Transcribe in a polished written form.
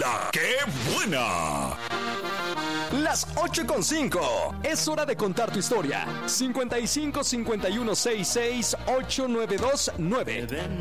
¡La que buena! Las 8:05. Es hora de contar tu historia. 55 51 66 8929.